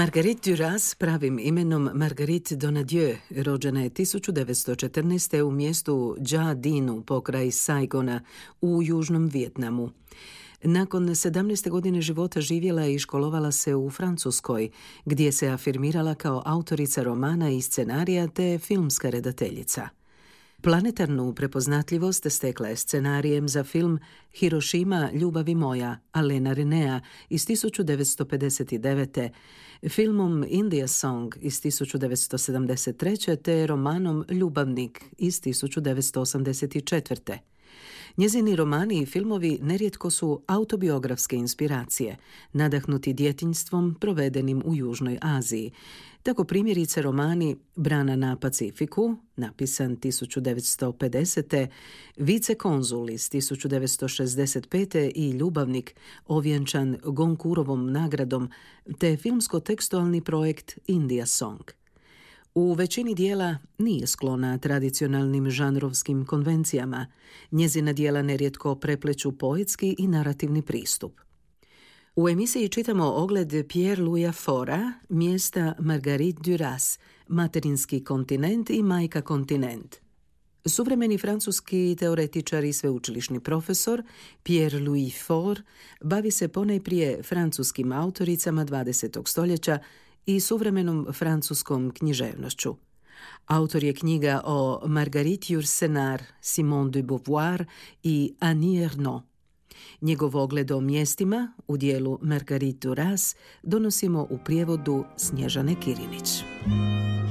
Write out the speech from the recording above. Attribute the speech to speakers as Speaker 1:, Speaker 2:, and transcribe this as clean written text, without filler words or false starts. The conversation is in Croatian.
Speaker 1: Marguerite Duras, pravim imenom Marguerite Donadieu, rođena je 1914. u mjestu Gia Dinu pokraj Saigona u Južnom Vijetnamu. Nakon 17. godine života živjela je i školovala se u Francuskoj, gdje se afirmirala kao autorica romana i scenarija te filmska redateljica. Planetarnu prepoznatljivost stekla je scenarijem za film Hirošima, ljubavi moja, Alena Renea iz 1959. filmom India Song iz 1973. te romanom Ljubavnik iz 1984. Njezini romani i filmovi nerijetko su autobiografske inspiracije, nadahnuti djetinjstvom provedenim u Južnoj Aziji. Tako primjerice romani Brana na Pacifiku, napisan 1950. Vicekonzul iz 1965. i Ljubavnik, ovjenčan Gonkurovom nagradom, te filmsko-tekstualni projekt India Song. U većini dijela nije sklona tradicionalnim žanrovskim konvencijama. Njezina dijela nerijetko prepleću poetski i narativni pristup. U emisiji čitamo ogled Pierre-Louisa Faura, mjesta Marguerite Duras, materinski kontinent i majka kontinent. Suvremeni francuski teoretičar i sveučilišni profesor Pierre-Louis Faure bavi se ponajprije francuskim autoricama 20. stoljeća i suvremenom francuskom književnošću. Autor je knjiga o Marguerite Yourcenar, Simone de Beauvoir i Annie Ernaux. Njegov ogled o mjestima u dijelu Marguerite Duras donosimo u prijevodu Snježane Kirinić.